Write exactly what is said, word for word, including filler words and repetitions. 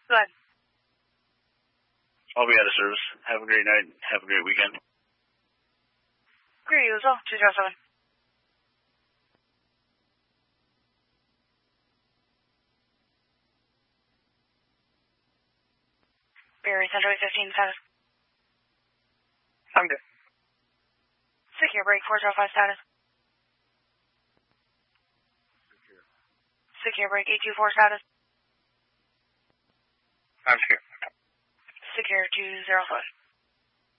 Go ahead. I'll be out of service. Have a great night. Have a great weekend. Great, you as well. two zero seven. Barry Central fifteen status. I'm good. Secure break four zero five status. Secure. Secure break eight two four status. I'm secure. Secure two zero five.